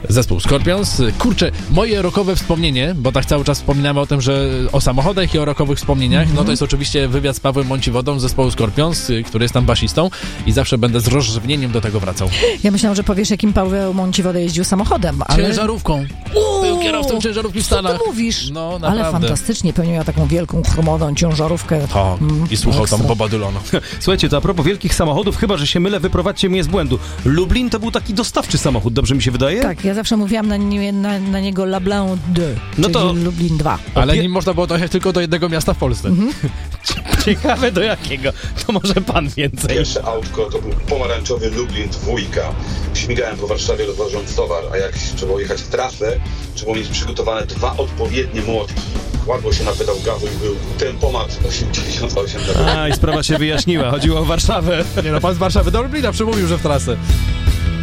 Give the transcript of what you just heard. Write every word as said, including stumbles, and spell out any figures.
Zespół Scorpions. Kurczę, moje rockowe wspomnienie, bo tak cały czas wspominamy o tym, że o samochodach i o rockowych wspomnieniach, mm-hmm. no to jest oczywiście wywiad z Pawłem Mąciwodą z zespołu Scorpions, który jest tam basistą i zawsze będę z rozrzewnieniem do tego wracał. Ja myślałam, że powiesz, jakim Paweł Mąciwoda jeździł samochodem, ale... Ciężarówką. Uuu, Był kierowcą ciężarówki w Stanach. Co ty mówisz? No, naprawdę. Ale fantastycznie, pewnie miał taką wielką, chromodą ciężarówkę. Tak, mm, i słuchał ekstra. tam Boba Dylana. Słuchajcie, to a propos wielkich samochodów, chyba że się mylę, wyprowadźcie mnie z błędu. Lublin to był taki dostawczy samochód, dobrze mi się wydaje? Tak, ja zawsze mówiłam na, nie, na, na niego La Blanc deux, No czyli to- Lublin dwa. Ale Opie- nim można było dojechać tylko do jednego miasta w Polsce. Mhm. Ciekawe do jakiego. To może pan więcej. Pierwsze autko to był pomarańczowy Lublin dwójka. Śmigałem po Warszawie rozważając towar, a jak trzeba było jechać w trasę, trzeba było mieć przygotowane dwa odpowiednie młotki. Kładło się na pedał gazu i był tempomat osiemdziesiąt osiem. A, i sprawa się wyjaśniła. Chodziło o Warszawę. Nie no, pan z Warszawy do Lublina przemówił, że w trasę.